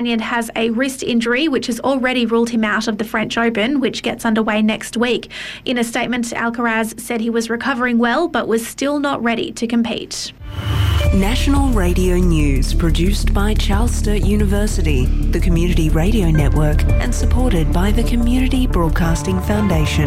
has a wrist injury, which has already ruled him out of the French Open, which gets underway next week. In a statement, Alcaraz said he was recovering well, but was still not ready to compete. National Radio News, produced by Charles Sturt University, the Community Radio Network, and supported by the Community Broadcasting Foundation.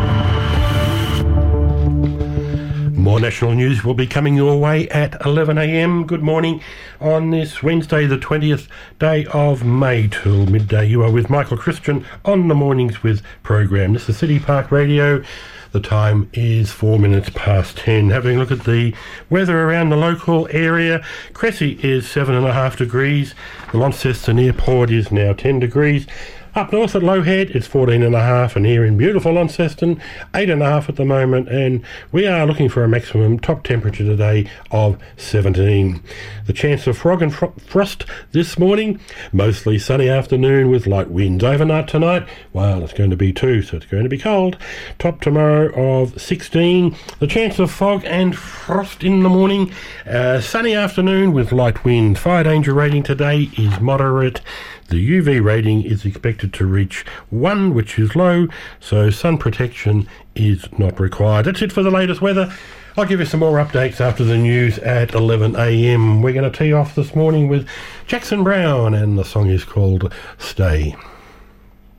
More national news will be coming your way at 11 a.m. Good morning on this Wednesday, the 20th day of May till midday. You are with Michael Christian on the Mornings With program. This is City Park Radio. The time is 4 minutes past 10. Having a look at the weather around the local area. Cressy is 7.5 degrees. The Launceston Airport is now 10 degrees. Up north at Low Head, it's 14.5, and here in beautiful Launceston, 8.5 at the moment, and we are looking for a maximum top temperature today of 17. The chance of fog and frost this morning, mostly sunny afternoon with light winds. Overnight tonight, well, it's going to be 2, so it's going to be cold. Top tomorrow of 16. The chance of fog and frost in the morning, sunny afternoon with light wind. Fire danger rating today is moderate. The UV rating is expected to reach 1, which is low, so sun protection is not required. That's it for the latest weather. I'll give you some more updates after the news at 11 a.m. We're going to tee off this morning with Jackson Browne, and the song is called Stay.